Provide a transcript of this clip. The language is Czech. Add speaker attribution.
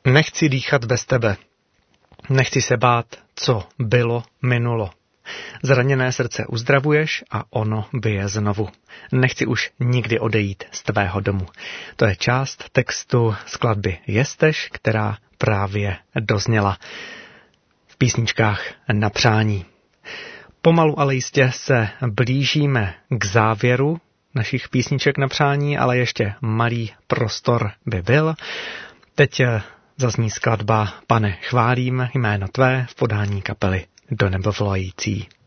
Speaker 1: Nechci dýchat bez tebe. Nechci se bát, co bylo, minulo. Zraněné srdce uzdravuješ a ono bije znovu. Nechci už nikdy odejít z tvého domu. To je část textu skladby Jesteš, která právě dozněla v písničkách na přání. Pomalu, ale jistě se blížíme k závěru našich písniček na přání, ale ještě malý prostor by byl. Teď zazní skladba Pane, chválím jméno tvé v podání kapely Do nebe volající.